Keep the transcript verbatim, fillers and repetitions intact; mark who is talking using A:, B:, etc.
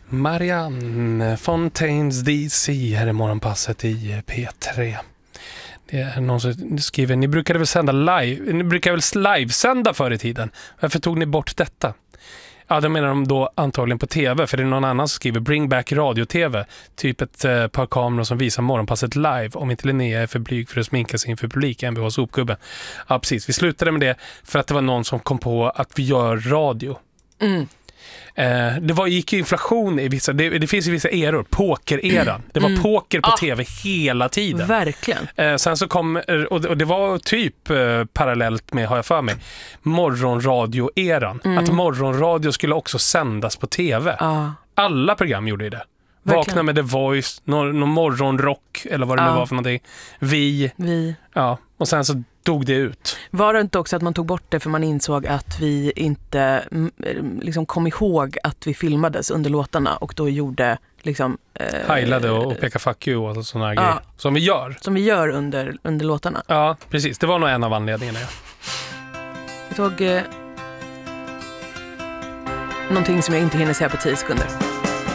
A: Marianne Fontaines D C här i morgonpasset i P tre. Det är någon som skriver, ni brukade väl sända live, ni brukade väl livesända förr i tiden. Varför tog ni bort detta? Ja, det menar de då antagligen på tv, för det är någon annan som skriver bring back radio-tv, typ ett eh, par kameror som visar morgonpasset live, om inte Linnea är för blyg för att sminka sig inför publik, M B H sopgubben. Ja, precis. Vi slutade med det för att det var någon som kom på att vi gör radio.
B: Mm.
A: Eh, det var, gick ju inflation i vissa, det, det finns ju vissa eror, poker-eran. Det var mm. poker på ah, tv hela tiden.
B: Verkligen.
A: Eh, sen så kom, och det, och det var typ eh, parallellt med, har jag för mig, morgonradio-eran. Mm. Att morgonradio skulle också sändas på tv. Ah. Alla program gjorde ju det. Verkligen. Vakna med The Voice, någon, någon morgonrock eller vad det ah. nu var för någonting. Vi.
B: Vi.
A: Ja, och sen så dog det ut.
B: Var det inte också att man tog bort det för man insåg att vi inte liksom kom ihåg att vi filmades under låtarna och då gjorde liksom
A: eh, heilade och, och peka fuck you och sådana ja, grejer som vi gör.
B: Som vi gör under, under låtarna.
A: Ja, precis. Det var nog en av anledningarna. Ja.
B: Jag tog eh, någonting som jag inte hinner säga på tio sekunder.